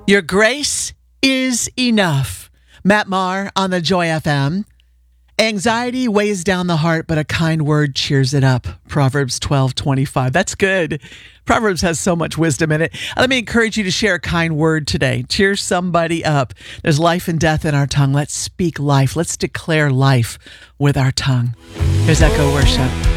Your grace is enough. Matt Maher on the Joy FM. Anxiety weighs down the heart, but a kind word cheers it up. Proverbs 12:25. That's good. Proverbs has so much wisdom in it. Let me encourage you to share a kind word today. Cheer somebody up. There's life and death in our tongue. Let's speak life. Let's declare life with our tongue. Here's Echo Worship.